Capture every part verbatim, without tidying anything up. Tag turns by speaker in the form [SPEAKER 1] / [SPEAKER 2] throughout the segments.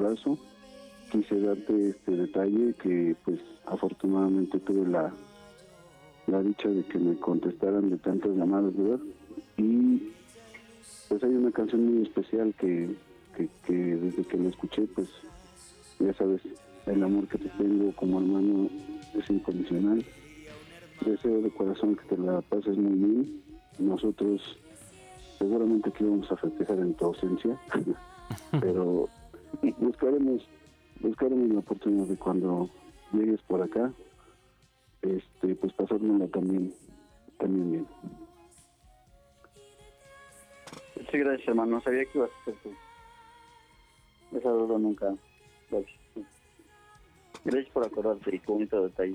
[SPEAKER 1] abrazo. Quise darte este detalle que pues afortunadamente tuve la, la dicha de que me contestaran de tantas llamadas, ¿verdad? Y pues hay una canción muy especial que, que, que desde que la escuché, pues ya sabes, el amor que te tengo como hermano es incondicional. Deseo de corazón que te la pases muy bien. Nosotros seguramente que íbamos a festejar en tu ausencia, pero buscaremos buscaremos la oportunidad de cuando llegues por acá, este pues pasárnosla también, también bien.
[SPEAKER 2] Sí, gracias, hermano. No sabía que ibas a ser tú. Esa duda nunca. Gracias. Gracias por acordarte y qué bonito detalle.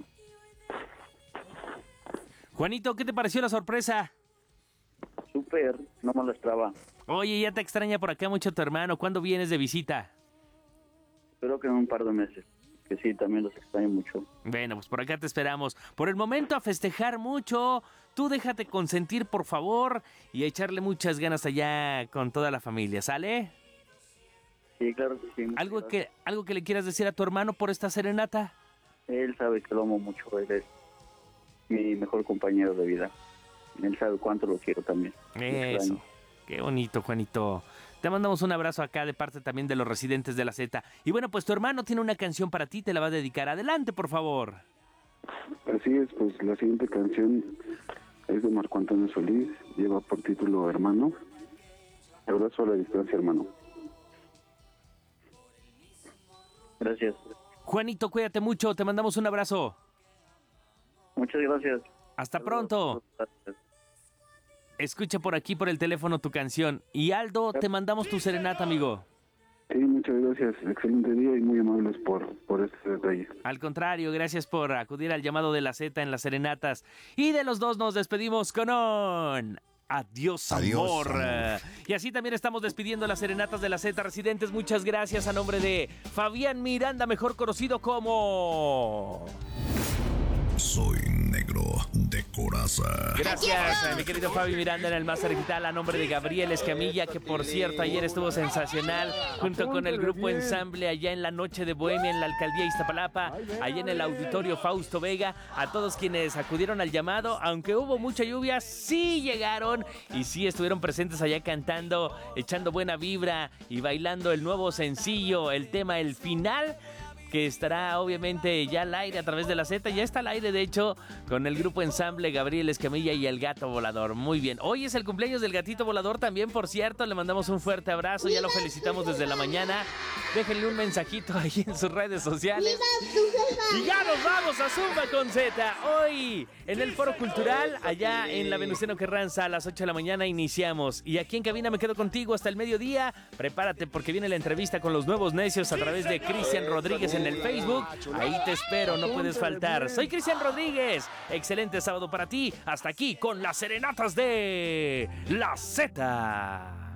[SPEAKER 3] Juanito, ¿qué te pareció la sorpresa?
[SPEAKER 2] Súper, no me lo esperaba.
[SPEAKER 3] Oye, ya te extraña por acá mucho tu hermano. ¿Cuándo vienes de visita?
[SPEAKER 2] Espero que en un par de meses. Que sí, también los extraño mucho.
[SPEAKER 3] Bueno, pues por acá te esperamos. Por el momento a festejar mucho. Tú déjate consentir, por favor, y a echarle muchas ganas allá con toda la familia, ¿sale?
[SPEAKER 2] Sí, claro que sí.
[SPEAKER 3] ¿Algo que, algo que le quieras decir a tu hermano por esta serenata?
[SPEAKER 2] Él sabe que lo amo mucho. Él es mi mejor compañero de vida. Él sabe cuánto lo quiero también.
[SPEAKER 3] Eso. Qué bonito, Juanito. Te mandamos un abrazo acá de parte también de los residentes de la Z. Y bueno, pues tu hermano tiene una canción para ti, te la va a dedicar. Adelante, por favor.
[SPEAKER 1] Así es, pues la siguiente canción es de Marco Antonio Solís, lleva por título Hermano. Abrazo a la distancia, hermano.
[SPEAKER 2] Gracias.
[SPEAKER 3] Juanito, cuídate mucho, te mandamos un abrazo.
[SPEAKER 2] Muchas gracias.
[SPEAKER 3] Hasta pronto. Escucha por aquí por el teléfono tu canción. Y Aldo, te mandamos tu serenata, amigo.
[SPEAKER 1] Sí, muchas gracias. Excelente día y muy amables por, por este detalle.
[SPEAKER 3] Al contrario, gracias por acudir al llamado de la Z en las serenatas. Y de los dos nos despedimos con un... Adiós, amor. Adiós, amor. Y así también estamos despidiendo las serenatas de la Z residentes. Muchas gracias a nombre de Fabián Miranda, mejor conocido como...
[SPEAKER 4] Soy negro de coraza.
[SPEAKER 3] Gracias a mi querido Fabi Miranda en el Máster Digital, a nombre de Gabriel Escamilla, que por cierto ayer estuvo sensacional junto con el grupo Ensamble allá en la Noche de Bohemia en la Alcaldía Iztapalapa, allá en el Auditorio Fausto Vega. A todos quienes acudieron al llamado, aunque hubo mucha lluvia, sí llegaron y sí estuvieron presentes allá cantando, echando buena vibra y bailando el nuevo sencillo, el tema El Final, que estará obviamente ya al aire a través de la Z. Ya está al aire, de hecho, con el grupo Ensamble, Gabriel Escamilla y el Gato Volador. Muy bien. Hoy es el cumpleaños del Gatito Volador también, por cierto. Le mandamos un fuerte abrazo. Ya lo felicitamos desde la mañana. Déjenle un mensajito ahí en sus redes sociales. Y ya nos vamos a Zumba con Z. Hoy, en el Foro Cultural, allá en la Venustiano Carranza, a las ocho de la mañana iniciamos. Y aquí en cabina me quedo contigo hasta el mediodía. Prepárate porque viene la entrevista con los nuevos necios a través de Cristian Rodríguez en el Facebook. Ahí te espero, no puedes faltar. Soy Cristian Rodríguez. Excelente sábado para ti. Hasta aquí con las serenatas de la Z.